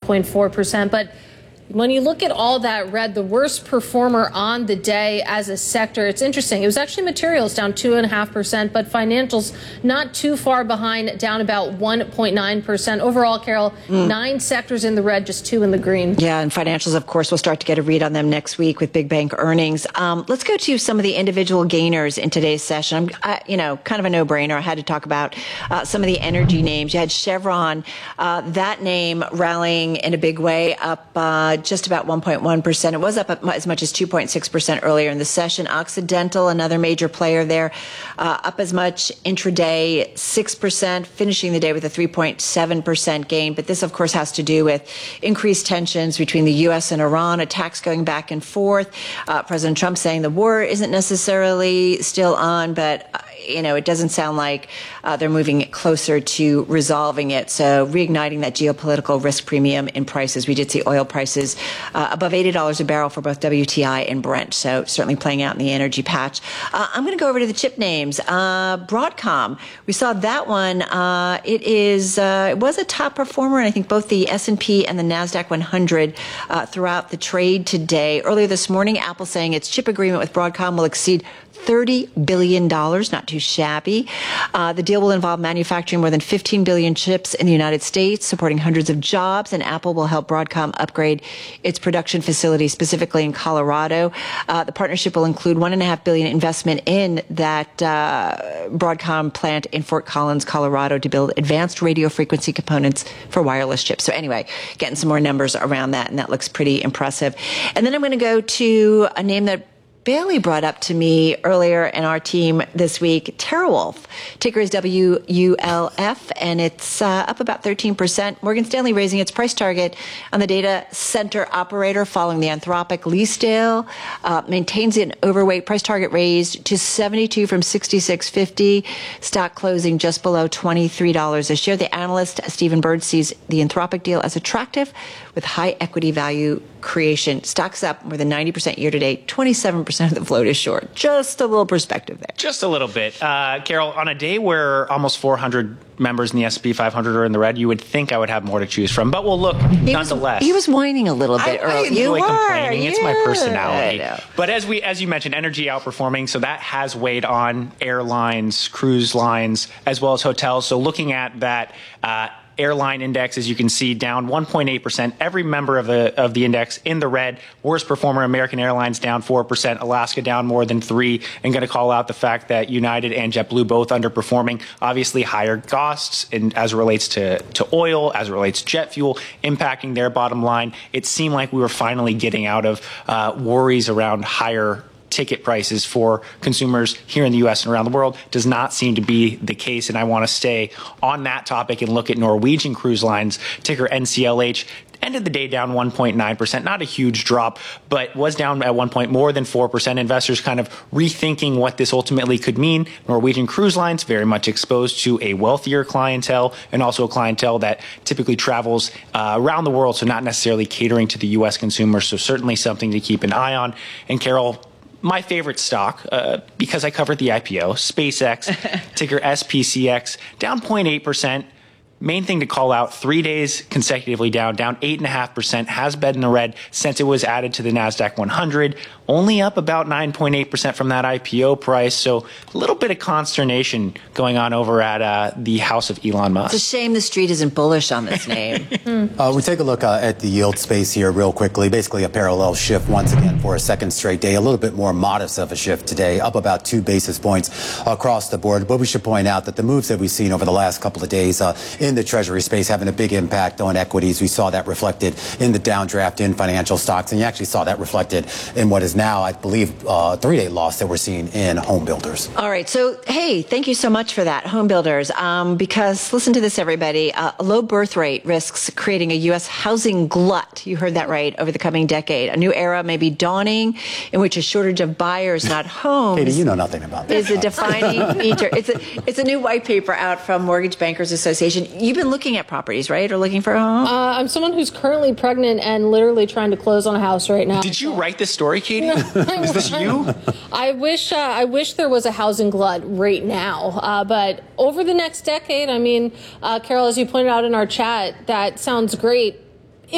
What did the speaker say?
1.4%. But when you look at all that red, the worst performer on the day as a sector, it's interesting. It was actually materials down 2.5%, but financials not too far behind, down about 1.9%. Overall, Carol, 9 sectors in the red, just 2 in the green. Yeah, and financials, of course, we'll start to get a read on them next week with big bank earnings. Let's go to some of the individual gainers in today's session. Kind of a no-brainer. I had to talk about some of the energy names. You had Chevron, that name rallying in a big way, up just about 1.1%. It was up as much as 2.6% earlier in the session. Occidental, another major player there, up as much intraday, 6%, finishing the day with a 3.7% gain. But this, of course, has to do with increased tensions between the U.S. and Iran, attacks going back and forth. President Trump saying the war isn't necessarily still on, but it doesn't sound like they're moving it closer to resolving it. So reigniting that geopolitical risk premium in prices. We did see oil prices above $80 a barrel for both WTI and Brent. So certainly playing out in the energy patch. I'm going to go over to the chip names. Broadcom, we saw that one. It was a top performer, and I think both the S&P and the NASDAQ 100 throughout the trade today. Earlier this morning, Apple saying its chip agreement with Broadcom will exceed $30 billion, not too shabby. The deal will involve manufacturing more than 15 billion chips in the United States, supporting hundreds of jobs, and Apple will help Broadcom upgrade its production facility, specifically in Colorado. The partnership will include $1.5 billion investment in that Broadcom plant in Fort Collins, Colorado, to build advanced radio frequency components for wireless chips. So anyway, getting some more numbers around that, and that looks pretty impressive. And then I'm going to go to a name that Bailey brought up to me earlier in our team this week, TeraWulf. Ticker is WULF, and it's up about 13%. Morgan Stanley raising its price target on the data center operator following the Anthropic lease deal. Maintains an overweight price target raised to 72 from 66.50. Stock closing just below $23 a share. The analyst, Stephen Bird, sees the Anthropic deal as attractive with high equity value creation. Stock's up more than 90% year to date. 27% of the float is short. Just a little perspective there. Just a little bit. Carol, on a day where almost 400 members in the S&P 500 are in the red, you would think I would have more to choose from. But we'll look nonetheless. He was whining a little bit earlier. I enjoy complaining. It's my personality. But as you mentioned, energy outperforming, so that has weighed on airlines, cruise lines, as well as hotels. So looking at that airline index, as you can see, down 1.8%. Every member of the index in the red. Worst performer, American Airlines, down 4%. Alaska down more than 3%. And going to call out the fact that United and JetBlue both underperforming. Obviously, higher costs as it relates to oil, as it relates to jet fuel, impacting their bottom line. It seemed like we were finally getting out of worries around higher ticket prices for consumers here in the U.S. and around the world. Does not seem to be the case, and I want to stay on that topic and look at Norwegian Cruise Lines, ticker NCLH. Ended the day down 1.9%, not a huge drop, but was down at one point more than 4%. Investors kind of rethinking what this ultimately could mean. Norwegian Cruise Lines very much exposed to a wealthier clientele and also a clientele that typically travels around the world, so not necessarily catering to the U.S. consumer. So certainly something to keep an eye on. And Carol, my favorite stock, because I covered the IPO, SpaceX, ticker SPCX, down 0.8%. Main thing to call out, 3 days consecutively down 8.5%, has been in the red since it was added to the NASDAQ 100, only up about 9.8% from that IPO price. So a little bit of consternation going on over at the house of Elon Musk. It's a shame the street isn't bullish on this name. We take a look at the yield space here real quickly. Basically a parallel shift once again for a second straight day. A little bit more modest of a shift today, up about 2 basis points across the board. But we should point out that the moves that we've seen over the last couple of days in the Treasury space having a big impact on equities. We saw that reflected in the downdraft in financial stocks, and you actually saw that reflected in what is now, I believe, a 3-day loss that we're seeing in home builders. All right. So, hey, thank you so much for that, home builders, because listen to this, everybody. A low birth rate risks creating a U.S. housing glut. You heard that right, over the coming decade. A new era may be dawning in which a shortage of buyers, not homes. Katie, you know nothing about that. Is a defining feature. It's a new white paper out from Mortgage Bankers Association. You've been looking at properties, right? Or looking for a home? I'm someone who's currently pregnant and literally trying to close on a house right now. Did you write this story, Katie? Is this you? I wish there was a housing glut right now. But over the next decade, I mean, Carol, as you pointed out in our chat, that sounds great.